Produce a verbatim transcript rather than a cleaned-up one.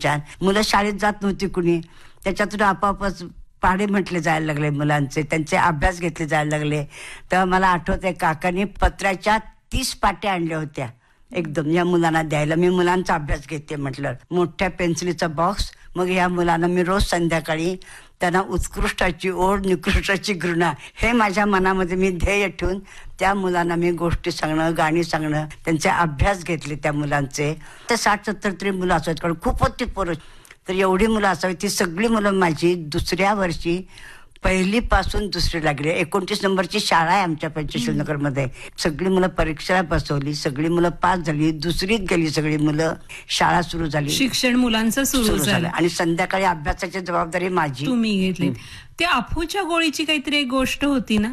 छान. मुलं शाळेत जात नव्हती कुणी, त्याच्यातून आपोआपच पाढे म्हटले जायला लागले मुलांचे, त्यांचे अभ्यास घेतले जायला लागले. तेव्हा मला आठवतंय काकांनी पत्र्याच्या तीस पाट्या आणल्या होत्या एकदम या मुलांना द्यायला. मी मुलांचा अभ्यास घेते म्हटलं, मोठ्या पेन्सिलीचा बॉक्स. मग या मुलांना मी रोज संध्याकाळी त्यांना उत्कृष्टाची ओढ, निकृष्टाची घृणा हे माझ्या मनामध्ये मी ध्येय ठेवून त्या मुलांना मी गोष्टी सांगणं, गाणी सांगणं, त्यांचे अभ्यास घेतले त्या मुलांचे. ते साठ सत्तर तरी मुलं असायची, कारण खूप होती पोरं. तर एवढी मुलं असावी, ती सगळी मुलं माझी दुसऱ्या वर्षी पहिलीपासून दुसरीला गेले. एकोणतीस नंबरची शाळा आहे आमच्या पंचशीलनगरमध्ये. सगळी मुलं परीक्षेला बसवली, सगळी मुलं पास झाली, दुसरीत गेली सगळी मुलं. शाळा सुरू झाली, शिक्षण मुलांचं सुरू झालं आणि संध्याकाळी अभ्यासाची जबाबदारी माझी तुम्ही घेतली. त्या अफूच्या गोळीची काहीतरी एक गोष्ट होती ना,